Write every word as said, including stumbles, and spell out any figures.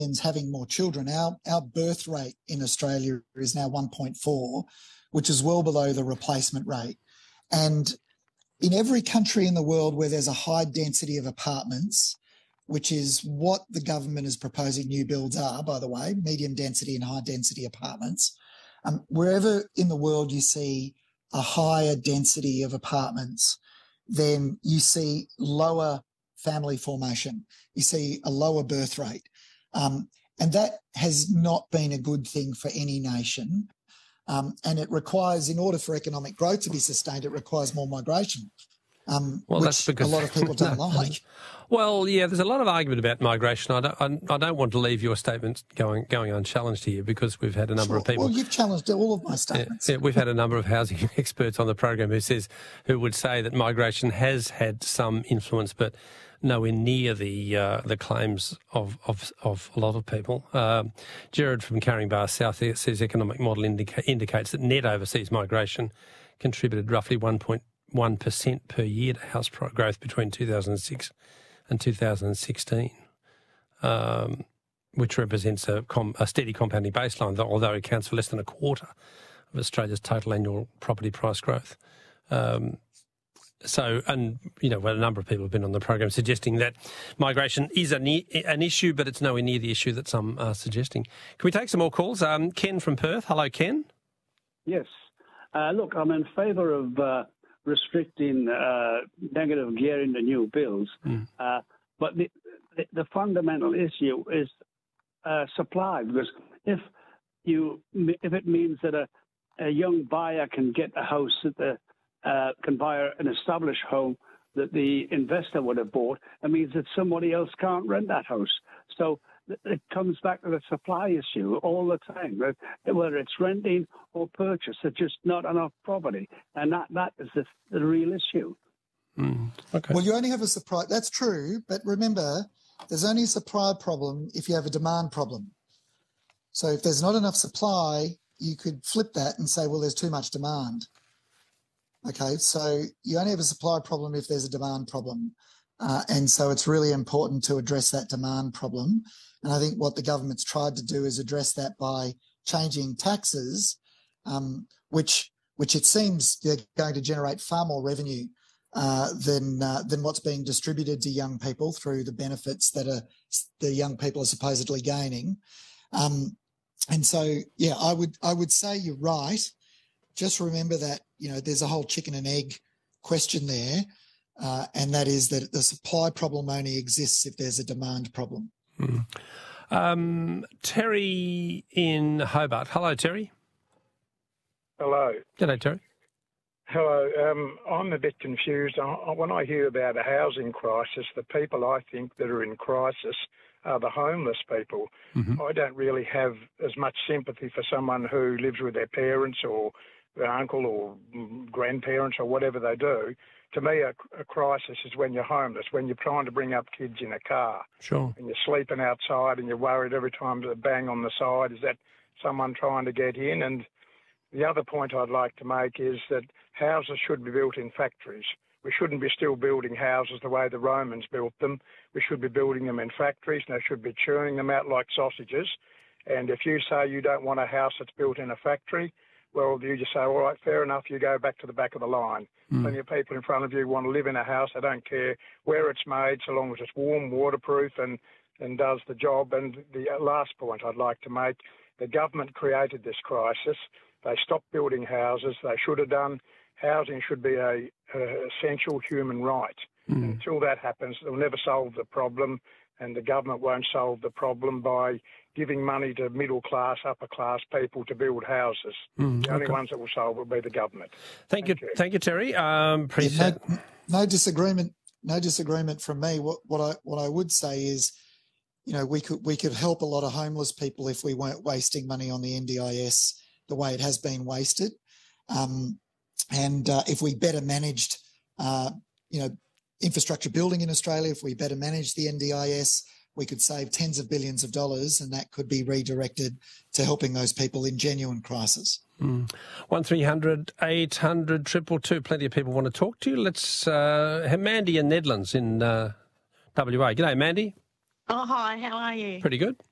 having more children. Our, our birth rate in Australia is now one point four, which is well below the replacement rate. And in every country in the world where there's a high density of apartments, which is what the government is proposing new builds are, by the way, medium density and high density apartments, um, wherever in the world you see a higher density of apartments, then you see lower family formation. You see a lower birth rate. Um, and that has not been a good thing for any nation. Um, and it requires, in order for economic growth to be sustained, it requires more migration, um, well, which that's because, a lot of people don't no, like. Well, yeah, there's a lot of argument about migration. I don't, I, I don't want to leave your statements going going unchallenged here because we've had a number Sure. of people. Well, you've challenged all of my statements. Yeah, yeah, we've had a number of housing experts on the program who says who would say that migration has had some influence, but nowhere near the uh, the claims of, of of a lot of people. Um, Gerard from Caringbah South says economic model indica- indicates that net overseas migration contributed roughly one point one percent per year to house price growth between two thousand six and two thousand sixteen, um, which represents a, com- a steady compounding baseline, although it accounts for less than a quarter of Australia's total annual property price growth. Um, So, and, you know, well, a number of people have been on the program suggesting that migration is an, an issue, but it's nowhere near the issue that some are suggesting. Can we take some more calls? Um, Ken from Perth. Hello, Ken. Yes. Uh, look, I'm in favour of uh, restricting uh, negative gear into new builds, mm. uh, but the, the, the fundamental issue is uh, supply, because if you if it means that a, a young buyer can get a house at the Uh, can buy an established home that the investor would have bought, it means that somebody else can't rent that house. So it comes back to the supply issue all the time, whether it's renting or purchase. There's just not enough property, and that, that is the, the real issue. Mm, okay. Well, you only have a supply. That's true, but remember, there's only a supply problem if you have a demand problem. So if there's not enough supply, you could flip that and say, well, there's too much demand. Okay, so you only have a supply problem if there's a demand problem. Uh, and so it's really important to address that demand problem. And I think what the government's tried to do is address that by changing taxes, um, which which it seems they're going to generate far more revenue uh, than uh, than what's being distributed to young people through the benefits that are, the young people are supposedly gaining. Um, and so, yeah, I would I would say you're right. Just remember that, you know, there's a whole chicken and egg question there, uh, and that is that the supply problem only exists if there's a demand problem. Mm. Um, Terry in Hobart. Hello, Terry. Hello. G'day, Terry. Hello. Um, I'm a bit confused. I, when I hear about a housing crisis, the people I think that are in crisis are the homeless people. Mm-hmm. I don't really have as much sympathy for someone who lives with their parents or their uncle or grandparents or whatever they do. To me, a, a crisis is when you're homeless, when you're trying to bring up kids in a car. Sure. And you're sleeping outside and you're worried every time there's a bang on the side. Is that someone trying to get in? And the other point I'd like to make is that houses should be built in factories. We shouldn't be still building houses the way the Romans built them. We should be building them in factories, and they should be churning them out like sausages. And if you say you don't want a house that's built in a factory, well, you just say, all right, fair enough, you go back to the back of the line. Mm. Plenty of people in front of you want to live in a house. They don't care where it's made, so long as it's warm, waterproof, and, and does the job. And the last point I'd like to make, the government created this crisis. They stopped building houses. They should have done. Housing should be a, a essential human right. Mm. Until that happens, they'll never solve the problem, and the government won't solve the problem by giving money to middle-class, upper-class people to build houses. Mm, the only okay. ones that will solve it will be the government. Thank, Thank you, you. thank you, Terry. Um, yeah, no, no disagreement. No disagreement from me. What, what I what I would say is, you know, we could we could help a lot of homeless people if we weren't wasting money on the N D I S the way it has been wasted, um, and uh, if we better managed, uh, you know, infrastructure building in Australia, if we better managed the N D I S, we could save tens of billions of dollars, and that could be redirected to helping those people in genuine crisis. Mm. one three hundred eight hundred two two two. Plenty of people want to talk to you. Let's uh, have Mandy in Nedlands in uh, W A. G'day, Mandy. Oh, hi. How are you? Pretty good.